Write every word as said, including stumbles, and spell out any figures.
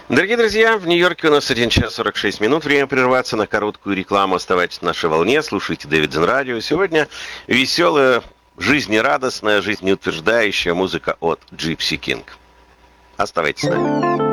Дорогие друзья, в Нью-Йорке у нас один час сорок шесть минут. Время прерваться на короткую рекламу. Оставайтесь на нашей волне, слушайте Дэвидсон Радио. Сегодня веселая, жизнерадостная, жизнеутверждающая музыка от Gypsy King. Оставайтесь с нами.